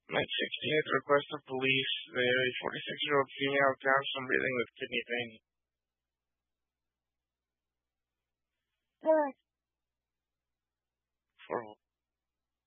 Night 16th, request of police. They have a 46-year-old female Thompson breathing with kidney pain. Alright.